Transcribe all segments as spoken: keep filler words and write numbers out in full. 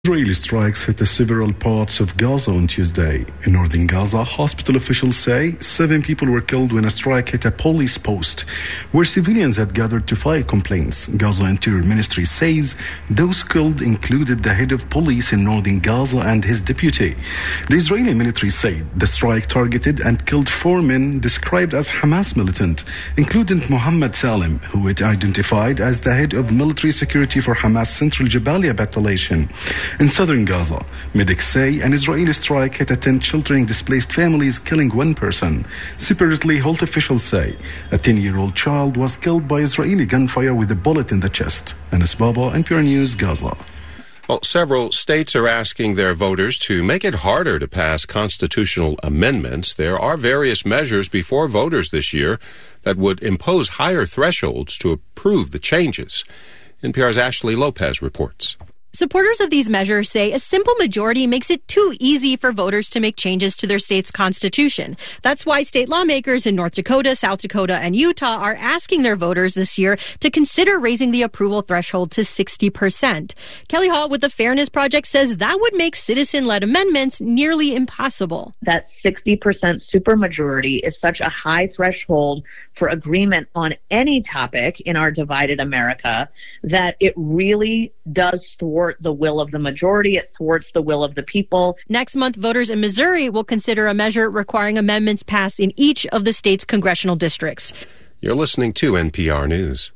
Israeli strikes hit several parts of Gaza on Tuesday. In northern Gaza, hospital officials say seven people were killed when a strike hit a police post where civilians had gathered to file complaints. Gaza Interior Ministry says those killed included the head of police in northern Gaza and his deputy. The Israeli military said the strike targeted and killed four men described as Hamas militant, including Mohammed Salim, who it identified as the head of military security for Hamas Central Jabalia battalion. In southern Gaza, medics say an Israeli strike hit a tent sheltering displaced families, killing one person. Separately, health officials say a ten-year-old child was killed by Israeli gunfire with a bullet in the chest. Anas Baba, N P R News, Gaza. Well, several states are asking their voters to make it harder to pass constitutional amendments. There are various measures before voters this year that would impose higher thresholds to approve the changes. N P R's Ashley Lopez reports. Supporters of these measures say a simple majority makes it too easy for voters to make changes to their state's constitution. That's why state lawmakers in North Dakota, South Dakota, and Utah are asking their voters this year to consider raising the approval threshold to sixty percent. Kelly Hall with the Fairness Project says that would make citizen-led amendments nearly impossible. That sixty percent supermajority is such a high threshold for agreement on any topic in our divided America that it really does thwart the will of the majority. It thwarts the will of the people. Next month, voters in Missouri will consider a measure requiring amendments passed in each of the state's congressional districts. You're listening to N P R News.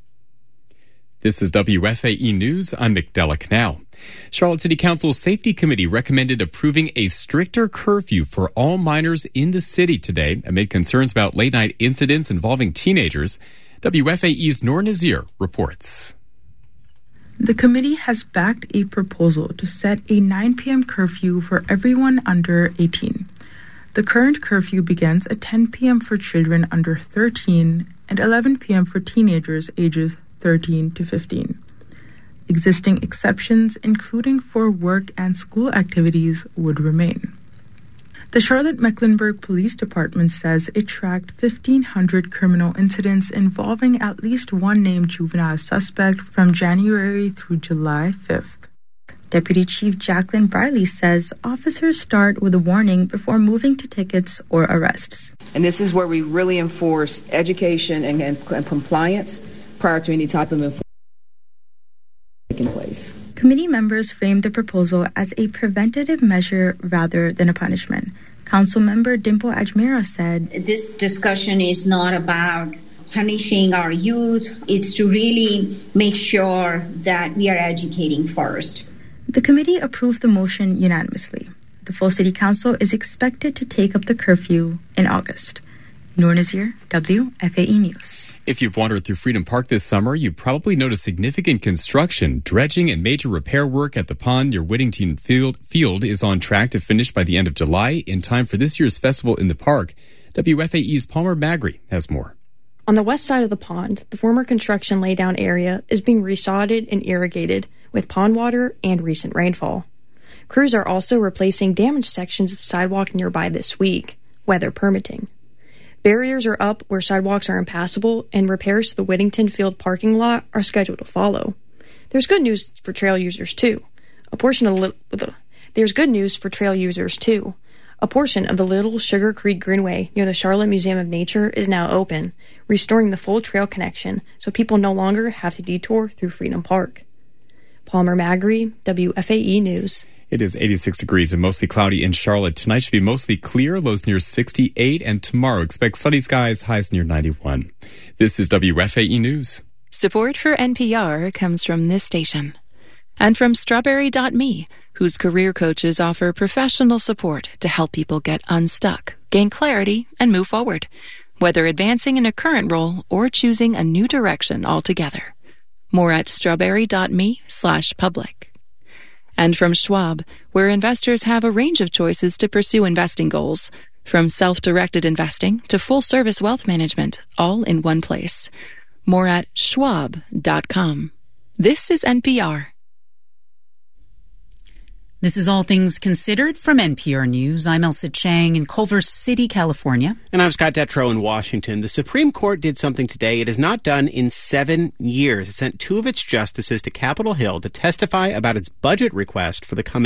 This is W F A E News. I'm Nick Delic now. Charlotte City Council's Safety Committee recommended approving a stricter curfew for all minors in the city today amid concerns about late-night incidents involving teenagers. W F A E's Noor Nazir reports. The committee has backed a proposal to set a nine p.m. curfew for everyone under eighteen. The current curfew begins at ten p.m. for children under thirteen and eleven p.m. for teenagers ages thirteen to fifteen. Existing exceptions, including for work and school activities, would remain. The Charlotte-Mecklenburg Police Department says it tracked fifteen hundred criminal incidents involving at least one named juvenile suspect from January through July fifth. Deputy Chief Jacqueline Briley says officers start with a warning before moving to tickets or arrests. And this is where we really enforce education and, and, and compliance prior to any type of enforcement taking place. Committee members framed the proposal as a preventative measure rather than a punishment. Councilmember Dimple Ajmera said, "This discussion is not about punishing our youth. It's to really make sure that we are educating first." The committee approved the motion unanimously. The full city council is expected to take up the curfew in August. Noor Nazir, W F A E News. If you've wandered through Freedom Park this summer, you probably noticed significant construction, dredging, and major repair work at the pond near Whittington Field. Field is on track to finish by the end of July in time for this year's festival in the park. W F A E's Palmer Magri has more. On the west side of the pond, the former construction laydown area is being resodded and irrigated with pond water and recent rainfall. Crews are also replacing damaged sections of sidewalk nearby this week, weather permitting. Barriers are up where sidewalks are impassable, and repairs to the Whittington Field parking lot are scheduled to follow. There's good news for trail users too. A portion of the little, there's good news for trail users too. A portion of the Little Sugar Creek Greenway near the Charlotte Museum of Nature is now open, restoring the full trail connection so people no longer have to detour through Freedom Park. Palmer Magri, W F A E News. It is eighty-six degrees and mostly cloudy in Charlotte. Tonight should be mostly clear, lows near sixty-eight, and tomorrow expect sunny skies, highs near ninety-one. This is W F A E News. Support for N P R comes from this station and from Strawberry dot me, whose career coaches offer professional support to help people get unstuck, gain clarity, and move forward, whether advancing in a current role or choosing a new direction altogether. More at strawberry dot me slash public. And from Schwab, where investors have a range of choices to pursue investing goals, from self-directed investing to full-service wealth management, all in one place. More at schwab dot com. This is N P R. This is All Things Considered from N P R News. I'm Elsa Chang in Culver City, California. And I'm Scott Detrow in Washington. The Supreme Court did something today it has not done in seven years. It sent two of its justices to Capitol Hill to testify about its budget request for the coming